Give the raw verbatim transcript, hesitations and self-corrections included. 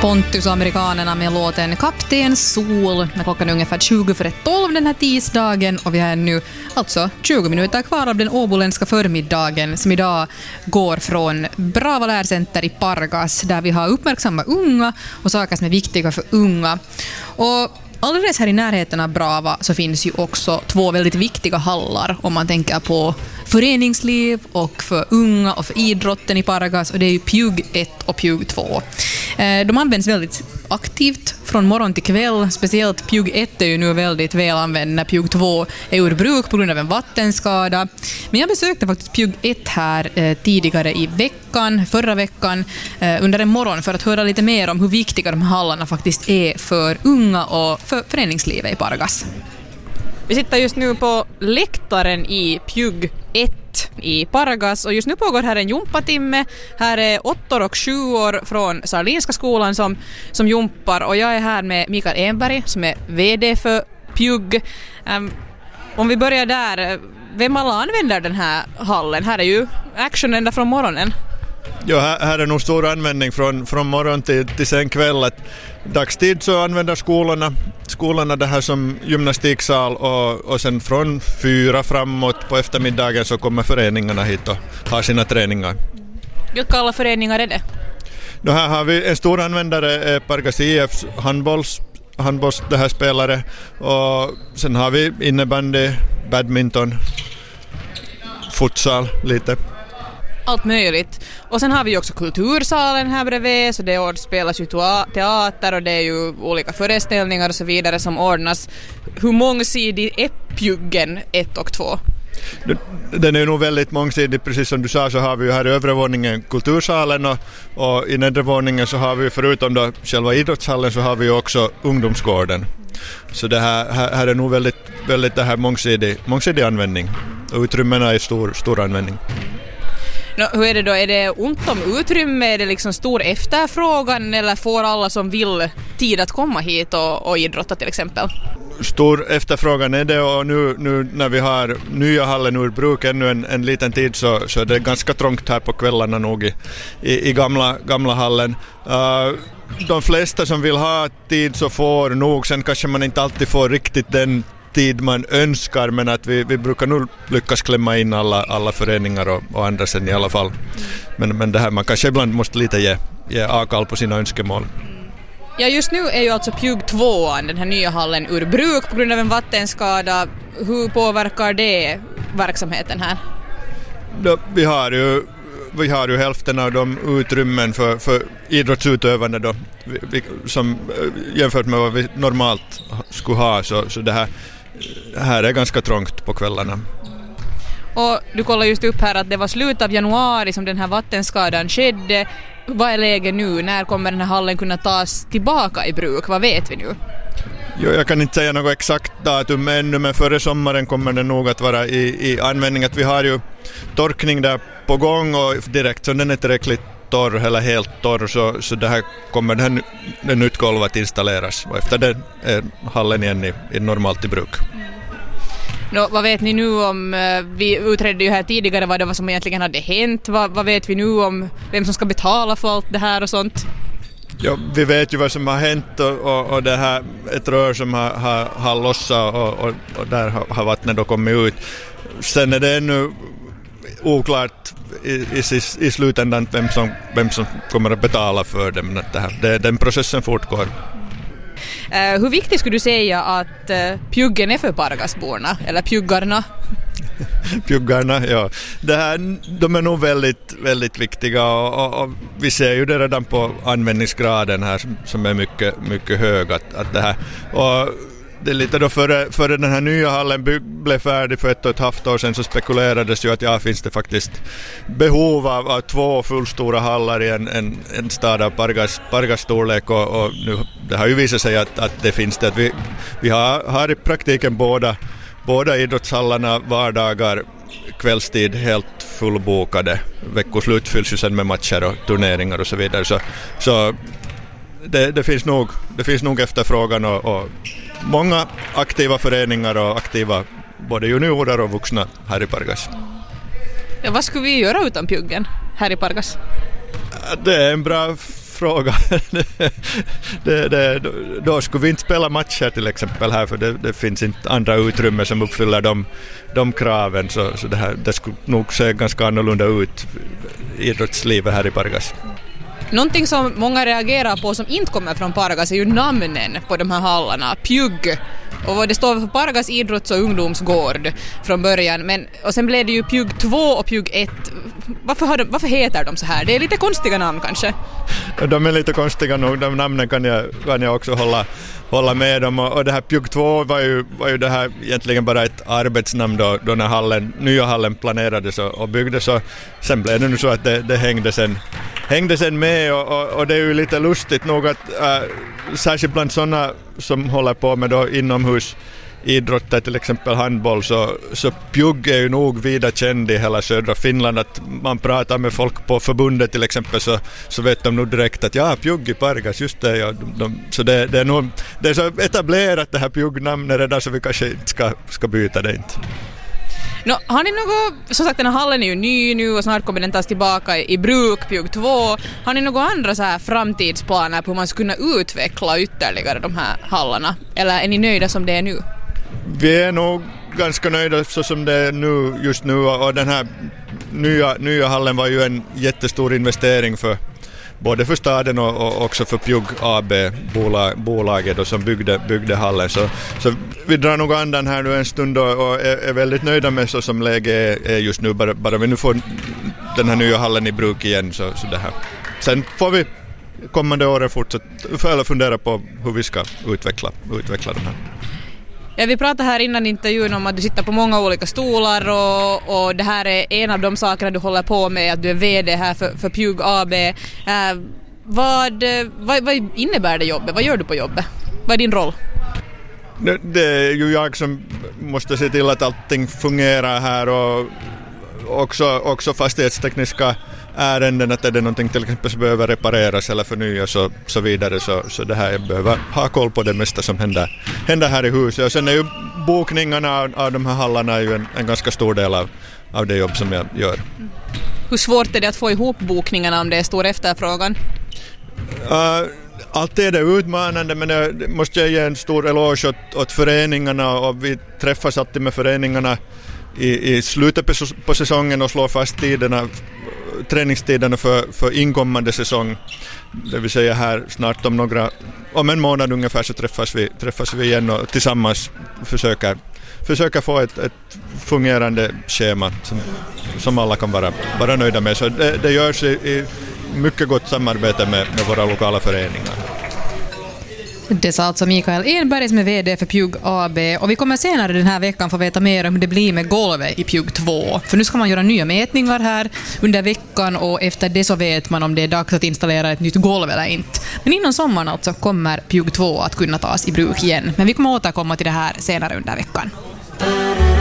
Pontus och amerikanerna med låten Kapten Sol när klockan är ungefär tjugo för tolv den här tisdagen och vi har nu alltså tjugo minuter kvar av den åboländska förmiddagen som idag går från Brava lärcenter i Pargas där vi har uppmärksamma unga och saker som är viktiga för unga. Och alldeles här i närheten av Brava så finns ju också två väldigt viktiga hallar om man tänker på föreningsliv och för unga och för idrotten i Pargas och det är ju Pjug ett och Pjug två. De används väldigt aktivt från morgon till kväll, speciellt Pjug ett är ju nu väldigt välanvänd när Pjug två är ur bruk på grund av en vattenskada. Men jag besökte faktiskt Pjug ett här eh, tidigare i veckan, förra veckan, eh, under en morgon för att höra lite mer om hur viktiga de här hallarna faktiskt är för unga och för föreningslivet i Pargas. Vi sitter just nu på läktaren i Pjug ett i Pargas och just nu pågår här en jumpatimme. Här är åttor och sjuor från Sarlinska skolan som, som jumpar och jag är här med Mikael Enberg som är vd för Pjug. Um, om vi börjar där, vem alla använder den här hallen? Här är ju action ända från morgonen. Ja, här, här är nog stor användning från, från morgon till, till sen kväll. Att dagstid så använder skolorna, skolorna det här som gymnastiksal och, och sen från fyra framåt på eftermiddagen så kommer föreningarna hit och har sina träningar. Vilka alla föreningar är det? Då här har vi en stor användare, Pargas I F:s handbolls, handbolls det här spelare och sen har vi innebandy, badminton, futsal lite. Allt möjligt. Och sen har vi också kultursalen här bredvid, så det spelas ju teater och det är ju olika föreställningar och så vidare som ordnas. Hur mångsidig är Pjuggen ett och två? Den är nog väldigt mångsidig, precis som du sa så har vi ju här i övre våningen kultursalen och, och i nedre våningen så har vi förutom då själva idrottshallen så har vi också ungdomsgården. Så det här, här är nog väldigt, väldigt det här mångsidig, mångsidig användning och utrymmena är stor, stor användning. No, hur är det då? Är det ont om utrymme? Är det liksom stor efterfrågan eller får alla som vill tid att komma hit och, och idrotta till exempel? Stor efterfrågan är det och nu, nu när vi har nya hallen ur bruk ännu en, en liten tid så, så är det ganska trångt här på kvällarna nog i, i, i gamla, gamla hallen. Uh, de flesta som vill ha tid så får nog, sen kanske man inte alltid får riktigt den tid man önskar men att vi, vi brukar nog lyckas klämma in alla, alla föreningar och, och andra sen i alla fall. Men, men det här, man kanske ibland måste lite ge, ge avkall på sina önskemål. Ja, just nu är ju alltså Pjug två, den här nya hallen, ur bruk på grund av en vattenskada. Hur påverkar det verksamheten här? Då, vi har ju Vi har ju hälften av de utrymmen för, för idrottsutövande då, vi, vi, som jämfört med vad vi normalt skulle ha så, så det här, här är ganska trångt på kvällarna. Och du kollar just upp här att det var slut av januari som den här vattenskadan skedde. Vad är läget nu? När kommer den här hallen kunna tas tillbaka i bruk? Vad vet vi nu? Jo, jag kan inte säga något exakt datum ännu men före sommaren kommer det nog att vara i, i användning. Att vi har ju torkning där på gång och direkt så den är tillräckligt torr eller helt torr så, så det här kommer den, den nytt golv att installeras och efter det är hallen igen i, i normalt i bruk. Nå, vad vet ni nu om, vi utredde ju här tidigare vad det var som egentligen hade hänt, vad, vad vet vi nu om vem som ska betala för allt det här och sånt? Ja, vi vet ju vad som har hänt och, och, och det här ett rör som har, har, har lossat och, och, och där har, har vattnet då kommit ut. Sen är det ännu oklart i, i, i slutändan vem som, vem som kommer att betala för det, men att det här, det, den processen fortgår. Uh, hur viktigt skulle du säga att uh, Pjuggen är för Pargasborna, eller Pjuggarna? Pjuggarna, ja. Det här, de är nog väldigt, väldigt viktiga och, och, och vi ser ju det redan på användningsgraden här som, som är mycket, mycket hög. Att, att det här, och det är lite då före, före den här nya hallen bygg, blev färdig för ett och ett halvt år sedan så spekulerades ju att ja, finns det faktiskt behov av, av två fullstora hallar i en, en, en stad av Pargas, Pargas storlek och, och nu, det har ju visat sig att, att det finns det. Att vi, vi har, har i praktiken båda Båda idrottshallarna vardagar kvällstid helt fullbokade. Veckoslut fylls ju sen med matcher och turneringar och så vidare. Så, så det, det, finns nog, det finns nog efterfrågan och, och många aktiva föreningar och aktiva både juniorer och vuxna här i Pargas. Ja, vad skulle vi göra utan Pjuggen här i Pargas? Det är en bra fråga. det, det, då skulle vi inte spela matcher till exempel här, för det, det finns inte andra utrymmen som uppfyller de, de kraven, så, så det, här, det skulle nog se ganska annorlunda ut, idrottslivet här i Pargas. Någonting som många reagerar på som inte kommer från Pargas är ju namnen på de här hallarna. Pjugg. Och det står för Pargas idrotts- och ungdomsgård från början. Men, och sen blev det ju Pjugg två och Pjugg ett. Varför, har de, varför heter de så här? Det är lite konstiga namn kanske. De är lite konstiga nog. De namnen kan jag, kan jag också hålla, hålla med om. Och det här Pjugg två var ju, var ju det här egentligen bara ett arbetsnamn då, då när hallen, nya hallen planerades och, och byggdes. Och sen blev det nu så att det, det hängde sen hängde sen med och, och, och det är ju lite lustigt nog att äh, särskilt bland sådana som håller på med då inomhus idrotter, till exempel handboll, så, så Pjugg är ju nog vida känd i hela södra Finland. Att man pratar med folk på förbundet till exempel, så, så vet de nog direkt att ja, Pjugg i Pargas, just det. Ja, de, de, så det, det, är nog, det är så etablerat det här Pjugg-namnet redan, så vi kanske inte ska, ska byta det inte. No, har ni något, som sagt den här hallen är ju ny nu och snart kommer den tas tillbaka i, i bruk, Pjugg två. Har ni några andra så här framtidsplaner på hur man ska kunna utveckla ytterligare de här hallarna? Eller är ni nöjda som det är nu? Vi är nog ganska nöjda så som det är nu, just nu, och den här nya, nya hallen var ju en jättestor investering för både för staden och, och också för Pjugg A B, bolag, bolaget då, som byggde, byggde hallen. Så, så vi drar nog andan här nu en stund och, och är, är väldigt nöjda med så som läget är, är just nu. Bara, bara vi nu får den här nya hallen i bruk igen. Så, så det här. Sen får vi kommande åren fortsätta fundera på hur vi ska utveckla, utveckla den här. Ja, vi pratade här innan intervjun om att du sitter på många olika stolar och, och det här är en av de sakerna du håller på med, att du är vd här för, för Pjugg A B. Eh, vad, vad, vad innebär det jobbet? Vad gör du på jobbet? Vad är din roll? Det, det är ju jag som måste se till att allting fungerar här, och också, också fastighetstekniska ärenden, att är det någonting till exempel som behöver repareras eller förnyas och så vidare, så, så det här jag behöver ha koll på det mesta som händer, händer här i huset. Och sen är ju bokningarna av, av de här hallarna är ju en, en ganska stor del av, av det jobb som jag gör. Hur svårt är det att få ihop bokningarna om det är stor efterfrågan? Uh, Alltid är det utmanande, men jag måste jag ge en stor eloge åt, åt föreningarna, och vi träffas alltid med föreningarna i, i slutet på, på säsongen och slår fast tiderna, träningstiderna för, för inkommande säsong. Det vill säga här snart om några, om en månad ungefär, så träffas vi, träffas vi igen och tillsammans försöker, försöker få ett, ett fungerande schema som, som alla kan vara, vara nöjda med. Så det, det görs i, i mycket gott samarbete med, med våra lokala föreningar. Det sa alltså Mikael Enberg som är vd för Pjugg A B, och vi kommer senare den här veckan få veta mer om hur det blir med golvet i Pjugg två. För nu ska man göra nya mätningar här under veckan, och efter det så vet man om det är dags att installera ett nytt golv eller inte. Men innan sommaren alltså kommer Pjugg två att kunna tas i bruk igen. Men vi kommer återkomma till det här senare under veckan.